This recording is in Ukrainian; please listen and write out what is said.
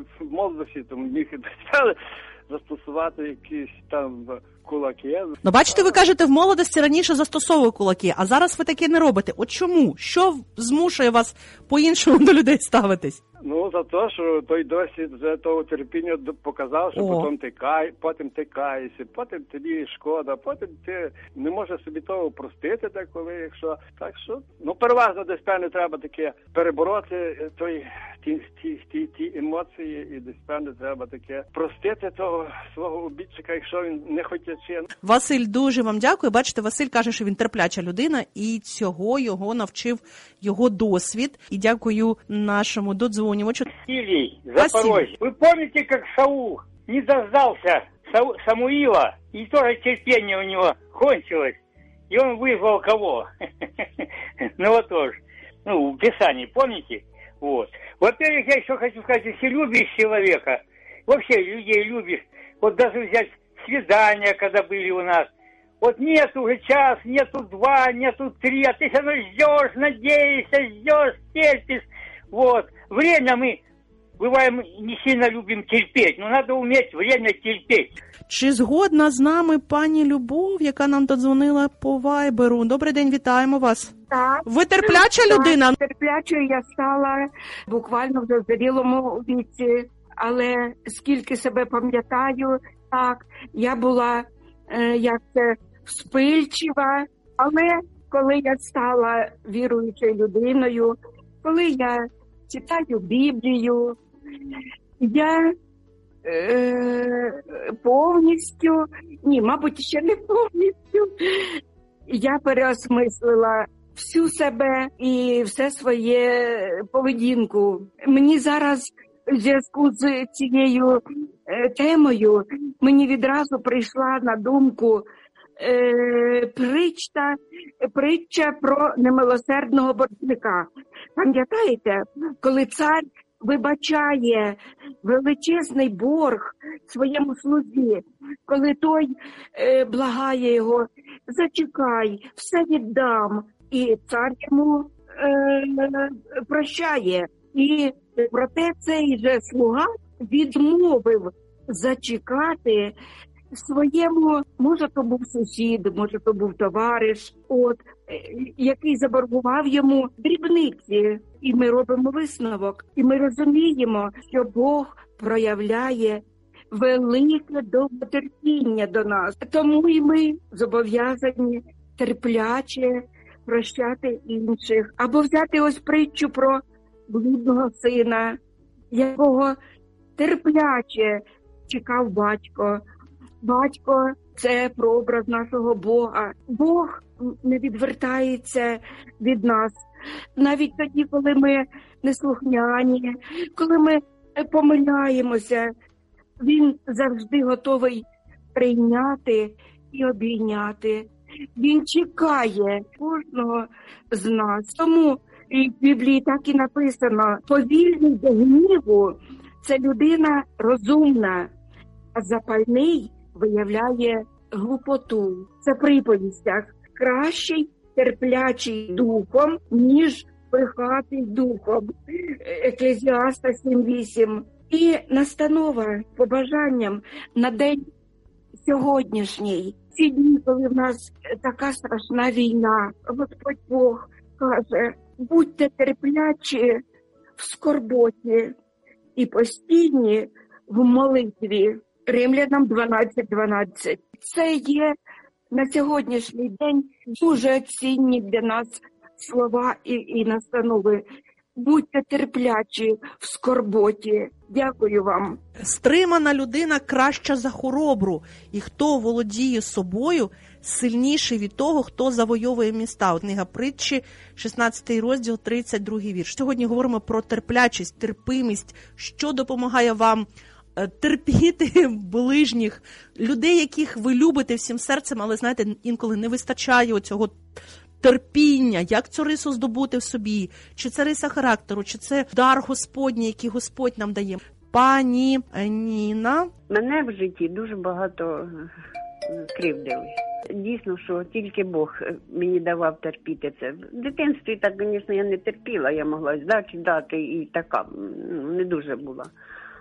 в молодості там міг застосувати якісь там кулаки. Ну, бачите, ви кажете, в молодості раніше застосовували кулаки, а зараз ви таке не робите. От чому? Що змушує вас по-іншому до людей ставитись? Ну, за те, що той досвід вже того терпіння показав, що потім ти каєшся, потім тобі шкода, потім ти не можеш собі того простити деколи, якщо. Так що, ну, переважно десь певне треба таке перебороти ті емоції, і десь певне треба таке простити того свого обідчика, якщо він не хотячи. Василь, дуже вам дякую. Бачите, Василь каже, що він терпляча людина, і цього його навчив його досвід. І дякую нашому додзвонювачу. Василий, Запорожье. Вы помните, как Саул не дождался Самуила, и тоже терпение у него кончилось, и он вызвал кого? Ну вот тоже. Ну, в Писании, помните? Вот. Во-первых, я еще хочу сказать, если любишь человека, вообще людей любишь, вот даже взять свидания, когда были у нас, вот нет уже час, нету два, нету три, а ты все равно ждешь, надеешься, ждешь, терпишь. Вот. Время мы, бываем, не сильно любим терпеть, но надо уметь время терпеть. Чи згодна з нами пані Любов, яка нам додзвонила по Вайберу? Добрий день, вітаємо вас. Так. Ви терпляча людина? Терплячою я стала буквально в зрілому віці, але скільки себе пам'ятаю, так, я була, вспильчива, але коли я стала віруючою людиною, коли я читаю Біблію, я повністю, мабуть, ще не повністю, я переосмислила всю себе і все своє поведінку. Мені зараз в зв'язку з цією темою, мені відразу прийшла на думку притча про немилосердного боржника. Пам'ятаєте, коли цар вибачає величезний борг своєму слузі, коли той благає його, зачекай, все віддам, і цар йому прощає. І проте цей же слуга відмовив зачекати своєму, може то був сусід, може то був товариш, який заборгував йому дрібниці. І ми робимо висновок. І ми розуміємо, що Бог проявляє велике довготерпіння до нас. Тому і ми зобов'язані терпляче прощати інших. Або взяти ось притчу про блудного сина, якого терпляче чекав батько. Батько – це прообраз нашого Бога. Бог не відвертається від нас. Навіть тоді, коли ми неслухняні, коли ми помиляємося, Він завжди готовий прийняти і обійняти. Він чекає кожного з нас. Тому і в Біблії так і написано: повільний до гніву – це людина розумна, а запальний виявляє глупоту. Це в приповістях. Кращий терплячий духом, ніж пихатий духом. Еклезіаста 7:8. І настанова побажанням на день сьогоднішній. Ці дні, коли в нас така страшна війна, Господь Бог каже: будьте терплячі в скорботі і постійні в молитві. Римлянам 12:12. Це є на сьогоднішній день дуже цінні для нас слова і настанови. Будьте терплячі в скорботі. Дякую вам. Стримана людина краща за хоробру. І хто володіє собою, сильніший від того, хто завойовує міста. Книга Притчі, 16 розділ, 32 вірш. Сьогодні говоримо про терплячість, терпимість, що допомагає вам терпіти ближніх, людей, яких ви любите всім серцем, але, знаєте, інколи не вистачає оцього терпіння. Як цю рису здобути в собі? Чи це риса характеру, чи це дар Господній, який Господь нам дає? Пані Ніна. Мене в житті дуже багато кривдили. Дійсно, що тільки Бог мені давав терпіти це. В дитинстві, так, звісно, я не терпіла, я могла здачі дати і така, не дуже була.